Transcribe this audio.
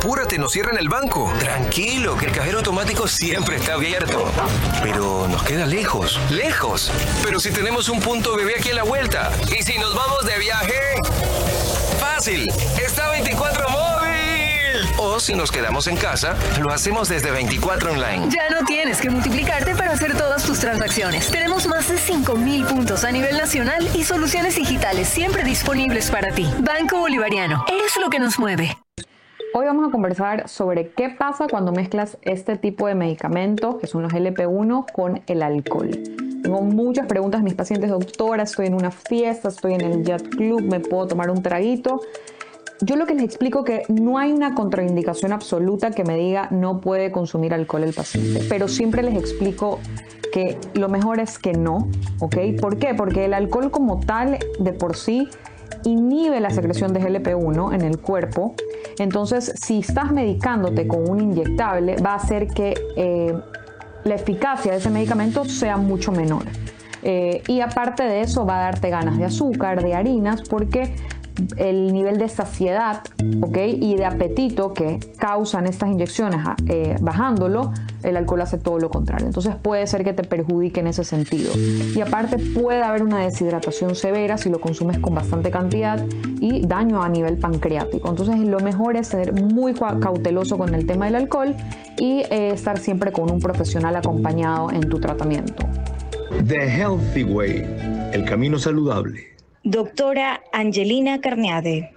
apúrate, nos cierran el banco. Tranquilo, que el cajero automático siempre está abierto. Pero nos queda lejos. ¡Lejos! Pero si tenemos un punto bebé aquí a la vuelta. ¿Y si nos vamos de viaje? ¡Fácil! ¡Está 24 móvil! O si nos quedamos en casa, lo hacemos desde 24 online. Ya no tienes que multiplicarte para hacer todas tus transacciones. Tenemos más de 5,000 puntos a nivel nacional y soluciones digitales siempre disponibles para ti. Banco Bolivariano, es lo que nos mueve. Hoy vamos a conversar sobre qué pasa cuando mezclas este tipo de medicamentos, que son los LP1, con el alcohol. Tengo muchas preguntas de mis pacientes: doctora, estoy en una fiesta, estoy en el yacht club, ¿me puedo tomar un traguito? Yo lo que les explico es que no hay una contraindicación absoluta que me diga no puede consumir alcohol el paciente, pero siempre les explico que lo mejor es que no, ¿ok? ¿Por qué? Porque el alcohol como tal de por sí inhibe la secreción de GLP-1 en el cuerpo. Entonces, si estás medicándote con un inyectable, va a hacer que la eficacia de ese medicamento sea mucho menor. Y aparte de eso, va a darte ganas de azúcar, de harinas, porque el nivel de saciedad, ¿okay?, y de apetito que causan estas inyecciones, bajándolo, el alcohol hace todo lo contrario. Entonces puede ser que te perjudique en ese sentido. Y aparte puede haber una deshidratación severa si lo consumes con bastante cantidad y daño a nivel pancreático. Entonces lo mejor es ser muy cauteloso con el tema del alcohol y estar siempre con un profesional acompañado en tu tratamiento. The Healthy Way, el camino saludable. Doctora Angelina Carneade.